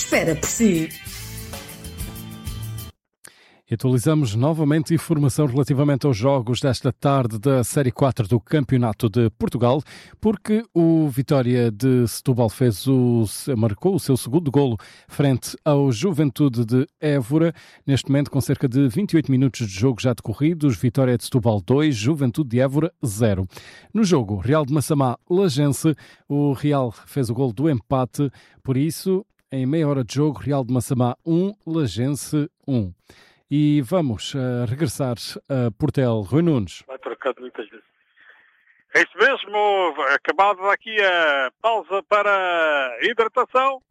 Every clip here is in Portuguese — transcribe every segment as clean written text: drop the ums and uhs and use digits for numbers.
espera por si. E atualizamos novamente informação relativamente aos jogos desta tarde da Série 4 do Campeonato de Portugal, porque o Vitória de Setúbal marcou o seu segundo golo frente ao Juventude de Évora. Neste momento, com cerca de 28 minutos de jogo já decorridos, Vitória de Setúbal 2, Juventude de Évora 0. No jogo, Real de Massamá-Lagense, o Real fez o golo do empate, por isso, em meia hora de jogo, Real de Massamá 1, Lagense 1. E vamos regressar a Portel. Rui Nunes. Vai trocando muitas vezes. É isso mesmo. Acabada aqui a pausa para hidratação.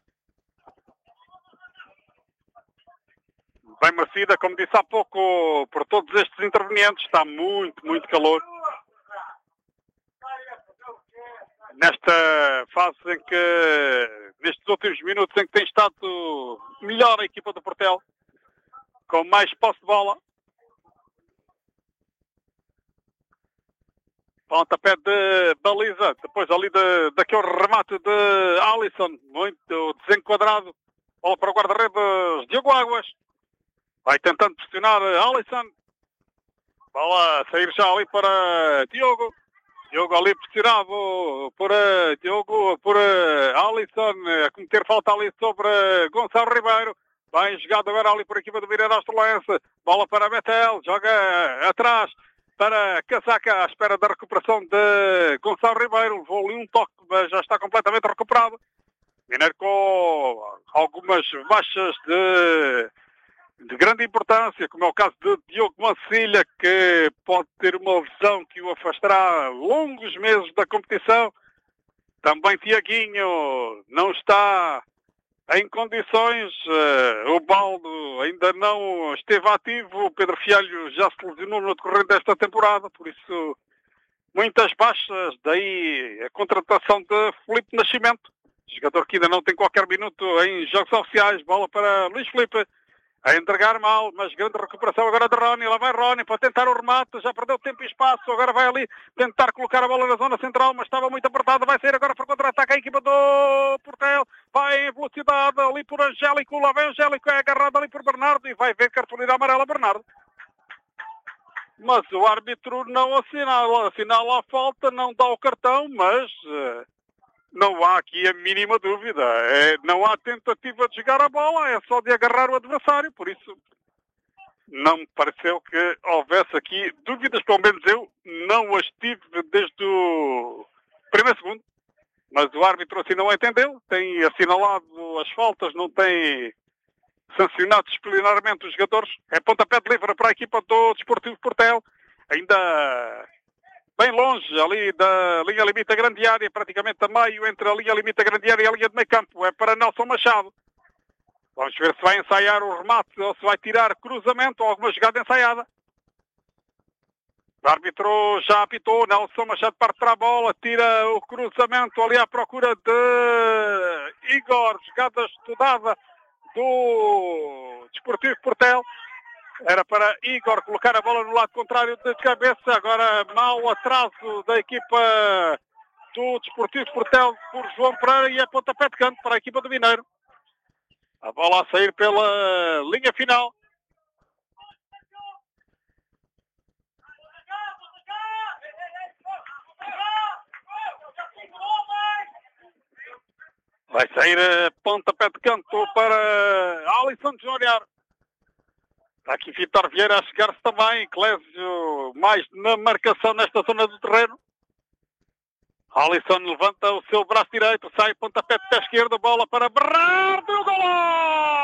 Bem merecida, como disse há pouco, por todos estes intervenientes. Está muito, muito calor. Nesta fase em que, nestes últimos minutos em que tem estado melhor a equipa do Portel, com mais posse de bola. Pontapé de baliza. Depois ali daquele remate de Alisson. Muito desenquadrado. Bola para o guarda-redes Diogo Águas. Vai tentando pressionar Alisson. Bola a sair já ali para Diogo. Diogo ali pressionado por Alisson. A cometer falta ali sobre Gonçalo Ribeiro. Bem jogado agora ali por equipa do Vireira Astrolense. Bola para Betel. Joga atrás para Casaca. À espera da recuperação de Gonçalo Ribeiro. Levou ali um toque, mas já está completamente recuperado. Mineiro com algumas baixas de grande importância, como é o caso de Diogo Mancilha, que pode ter uma lesão que o afastará longos meses da competição. Também Tiaguinho não está em condições, o Baldo ainda não esteve ativo, o Pedro Fialho já se lesionou no decorrer desta temporada, por isso muitas baixas, daí a contratação de Filipe Nascimento, jogador que ainda não tem qualquer minuto em jogos oficiais. Bola para Luís Filipe, a entregar mal, mas grande recuperação agora de Rony. Lá vai Rony para tentar o remate, já perdeu tempo e espaço, agora vai ali tentar colocar a bola na zona central, mas estava muito apertada. Vai sair agora para contra-ataque a equipa do Portel, vai em velocidade ali por Angélico, lá vai Angélico, é agarrado ali por Bernardo e vai ver cartolina amarela Bernardo. Mas o árbitro não assinala a falta, não dá o cartão, mas não há aqui a mínima dúvida. Não há tentativa de jogar a bola, é só de agarrar o adversário. Por isso, não me pareceu que houvesse aqui dúvidas. Pelo menos eu não as tive desde o primeiro segundo. Mas o árbitro assim não entendeu. Tem assinalado as faltas, não tem sancionado disciplinarmente os jogadores. É pontapé de livre para a equipa do Desportivo Portel. Ainda bem longe ali da linha limite grande área, praticamente a meio entre a linha limite grande área e a linha de meio campo. É para Nelson Machado. Vamos ver se vai ensaiar o remate ou se vai tirar cruzamento ou alguma jogada ensaiada. O árbitro já apitou, Nelson Machado parte para a bola, tira o cruzamento ali à procura de Igor, jogada estudada do Desportivo Portel. Era para Igor colocar a bola no lado contrário de cabeça. Agora mau atraso da equipa do Desportivo Portel por João Pereira e é pontapé de canto para a equipa do Mineiro. A bola a sair pela linha final. Vai sair pontapé de canto para Alisson Júnior. Está aqui Vítor Vieira a chegar-se também. Clésio mais na marcação nesta zona do terreno. Alisson levanta o seu braço direito. Sai pontapé de pé esquerdo. Bola para Bernardo. Golo!